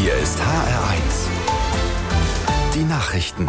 Hier ist HR1. Die Nachrichten.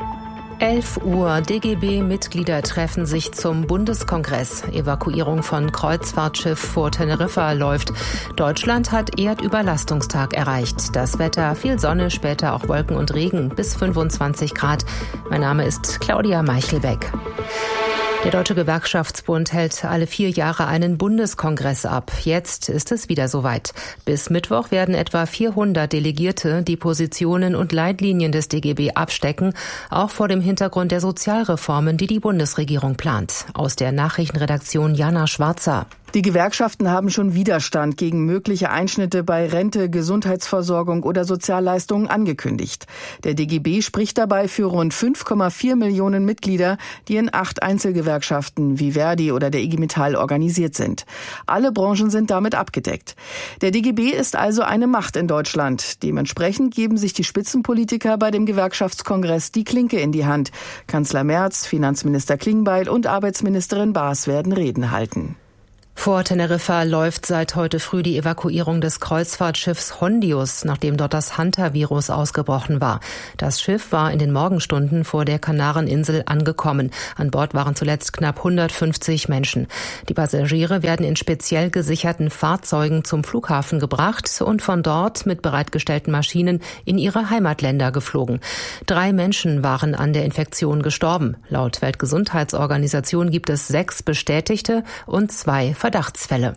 11 Uhr. DGB-Mitglieder treffen sich zum Bundeskongress. Evakuierung von Kreuzfahrtschiff vor Teneriffa läuft. Deutschland hat Erdüberlastungstag erreicht. Das Wetter, viel Sonne, später auch Wolken und Regen, bis 25 Grad. Mein Name ist Claudia Meichelbeck. Der Deutsche Gewerkschaftsbund hält alle 4 Jahre einen Bundeskongress ab. Jetzt ist es wieder soweit. Bis Mittwoch werden etwa 400 Delegierte die Positionen und Leitlinien des DGB abstecken, auch vor dem Hintergrund der Sozialreformen, die die Bundesregierung plant. Aus der Nachrichtenredaktion Jana Schwarzer. Die Gewerkschaften haben schon Widerstand gegen mögliche Einschnitte bei Rente, Gesundheitsversorgung oder Sozialleistungen angekündigt. Der DGB spricht dabei für rund 5,4 Millionen Mitglieder, die in 8 Einzelgewerkschaften wie Verdi oder der IG Metall organisiert sind. Alle Branchen sind damit abgedeckt. Der DGB ist also eine Macht in Deutschland. Dementsprechend geben sich die Spitzenpolitiker bei dem Gewerkschaftskongress die Klinke in die Hand. Kanzler Merz, Finanzminister Klingbeil und Arbeitsministerin Baas werden Reden halten. Vor Teneriffa läuft seit heute früh die Evakuierung des Kreuzfahrtschiffs Hondius, nachdem dort das Hanta-Virus ausgebrochen war. Das Schiff war in den Morgenstunden vor der Kanareninsel angekommen. An Bord waren zuletzt knapp 150 Menschen. Die Passagiere werden in speziell gesicherten Fahrzeugen zum Flughafen gebracht und von dort mit bereitgestellten Maschinen in ihre Heimatländer geflogen. 3 Menschen waren an der Infektion gestorben. Laut Weltgesundheitsorganisation gibt es 6 bestätigte und 2 Verdachtsfälle.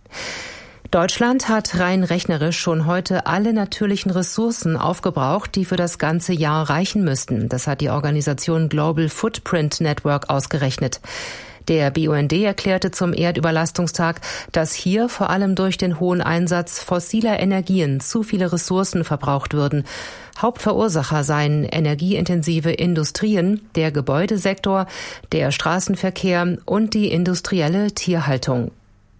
Deutschland hat rein rechnerisch schon heute alle natürlichen Ressourcen aufgebraucht, die für das ganze Jahr reichen müssten. Das hat die Organisation Global Footprint Network ausgerechnet. Der BUND erklärte zum Erdüberlastungstag, dass hier vor allem durch den hohen Einsatz fossiler Energien zu viele Ressourcen verbraucht würden. Hauptverursacher seien energieintensive Industrien, der Gebäudesektor, der Straßenverkehr und die industrielle Tierhaltung.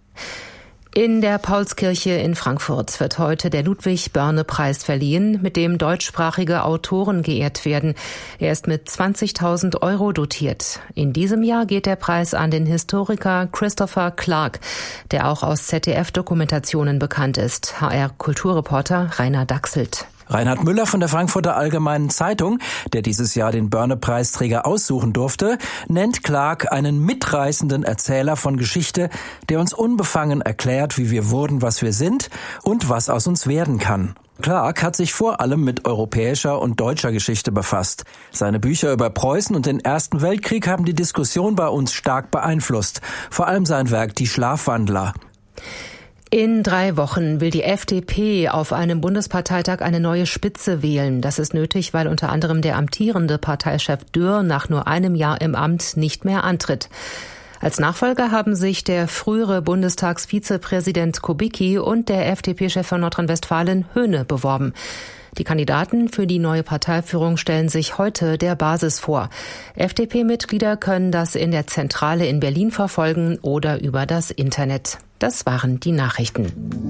In der Paulskirche in Frankfurt wird heute der Ludwig-Börne-Preis verliehen, mit dem deutschsprachige Autoren geehrt werden. Er ist mit 20.000 € dotiert. In diesem Jahr geht der Preis an den Historiker Christopher Clark, der auch aus ZDF-Dokumentationen bekannt ist. HR-Kulturreporter Rainer Dachselt. Reinhard Müller von der Frankfurter Allgemeinen Zeitung, der dieses Jahr den Börne-Preisträger aussuchen durfte, nennt Clark einen mitreißenden Erzähler von Geschichte, der uns unbefangen erklärt, wie wir wurden, was wir sind und was aus uns werden kann. Clark hat sich vor allem mit europäischer und deutscher Geschichte befasst. Seine Bücher über Preußen und den Ersten Weltkrieg haben die Diskussion bei uns stark beeinflusst. Vor allem sein Werk Die Schlafwandler. In 3 Wochen will die FDP auf einem Bundesparteitag eine neue Spitze wählen. Das ist nötig, weil unter anderem der amtierende Parteichef Dürr nach nur einem Jahr im Amt nicht mehr antritt. Als Nachfolger haben sich der frühere Bundestagsvizepräsident Kubicki und der FDP-Chef von Nordrhein-Westfalen Höhne beworben. Die Kandidaten für die neue Parteiführung stellen sich heute der Basis vor. FDP-Mitglieder können das in der Zentrale in Berlin verfolgen oder über das Internet. Das waren die Nachrichten.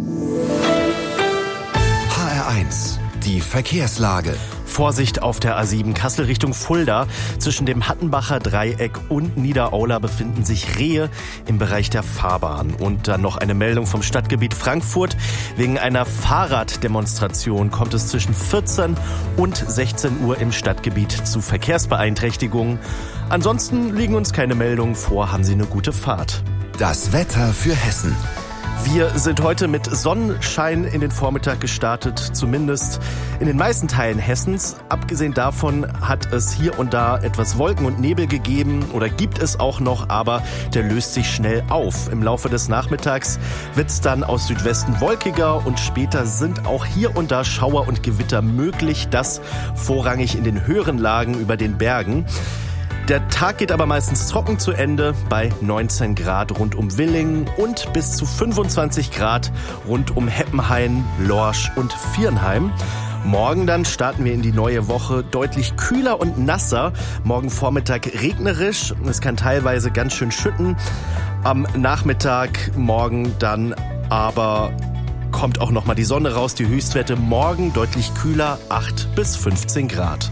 HR1, die Verkehrslage. Vorsicht auf der A7 Kassel Richtung Fulda. Zwischen dem Hattenbacher Dreieck und Niederaula befinden sich Rehe im Bereich der Fahrbahn. Und dann noch eine Meldung vom Stadtgebiet Frankfurt. Wegen einer Fahrraddemonstration kommt es zwischen 14 und 16 Uhr im Stadtgebiet zu Verkehrsbeeinträchtigungen. Ansonsten liegen uns keine Meldungen vor. Haben Sie eine gute Fahrt. Das Wetter für Hessen. Wir sind heute mit Sonnenschein in den Vormittag gestartet, zumindest in den meisten Teilen Hessens. Abgesehen davon hat es hier und da etwas Wolken und Nebel gegeben oder gibt es auch noch, aber der löst sich schnell auf. Im Laufe des Nachmittags wird es dann aus Südwesten wolkiger und später sind auch hier und da Schauer und Gewitter möglich, das vorrangig in den höheren Lagen über den Bergen. Der Tag geht aber meistens trocken zu Ende bei 19 Grad rund um Willingen und bis zu 25 Grad rund um Heppenhain, Lorsch und Viernheim. Morgen dann starten wir in die neue Woche deutlich kühler und nasser. Morgen Vormittag regnerisch. Es kann teilweise ganz schön schütten. Am Nachmittag morgen dann aber kommt auch noch mal die Sonne raus. Die Höchstwerte morgen deutlich kühler, 8 bis 15 Grad.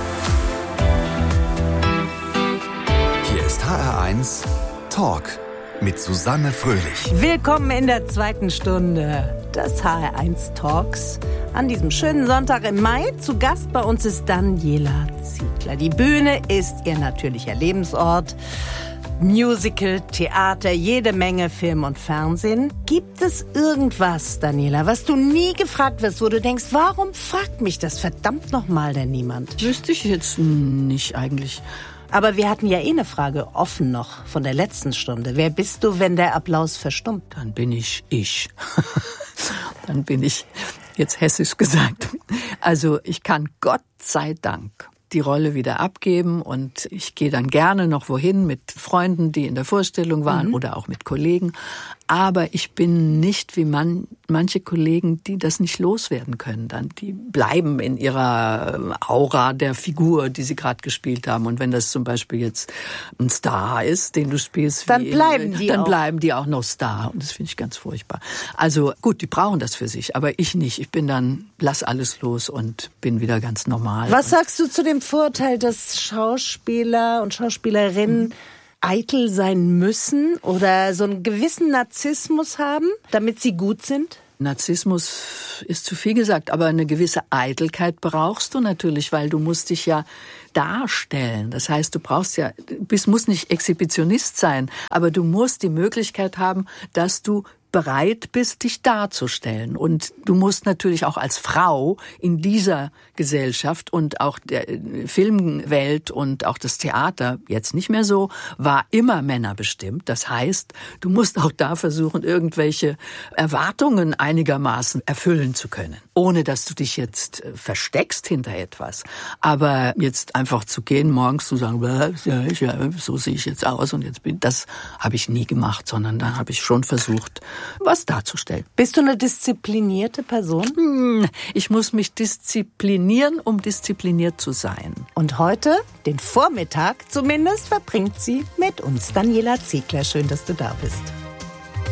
Hier ist HR1 Talk. mit Susanne Fröhlich. Willkommen in der zweiten Stunde des HR1 Talks. An diesem schönen Sonntag im Mai zu Gast bei uns ist Daniela Ziegler. Die Bühne ist ihr natürlicher Lebensort. Musical, Theater, jede Menge Film und Fernsehen. Gibt es irgendwas, Daniela, was du nie gefragt wirst, wo du denkst, warum fragt mich das verdammt nochmal denn niemand? Wüsste ich jetzt nicht eigentlich. Aber wir hatten ja eine Frage offen noch von der letzten Stunde. Wer bist du, wenn der Applaus verstummt? Dann bin ich. Dann bin ich, jetzt hessisch gesagt. Also ich kann Gott sei Dank die Rolle wieder abgeben und ich gehe dann gerne noch wohin mit Freunden, die in der Vorstellung waren oder auch mit Kollegen. Aber ich bin nicht wie manche Kollegen, die das nicht loswerden können. Dann die bleiben in ihrer Aura der Figur, die sie gerade gespielt haben. Und wenn das zum Beispiel jetzt ein Star ist, den du spielst, dann bleiben die auch noch Star. Und das finde ich ganz furchtbar. Also gut, die brauchen das für sich, aber ich nicht. Ich bin dann, lass alles los und bin wieder ganz normal. Was sagst du zu dem Vorurteil, dass Schauspieler und Schauspielerinnen eitel sein müssen oder so einen gewissen Narzissmus haben, damit sie gut sind? Narzissmus ist zu viel gesagt, aber eine gewisse Eitelkeit brauchst du natürlich, weil du musst dich ja darstellen. Das heißt, du musst nicht Exhibitionist sein, aber du musst die Möglichkeit haben, dass du bereit bist, dich darzustellen. Und du musst natürlich auch als Frau in dieser Gesellschaft und auch der Filmwelt und auch das Theater, jetzt nicht mehr so, war immer männerbestimmt. Das heißt, du musst auch da versuchen, irgendwelche Erwartungen einigermaßen erfüllen zu können, ohne dass du dich jetzt versteckst hinter etwas. Aber jetzt einfach zu gehen, morgens zu sagen, so sehe ich jetzt aus und das habe ich nie gemacht, sondern da habe ich schon versucht, was darzustellen. Bist du eine disziplinierte Person? Ich muss mich disziplinieren, um diszipliniert zu sein. Und heute, den Vormittag zumindest, verbringt sie mit uns. Daniela Ziegler, schön, dass du da bist.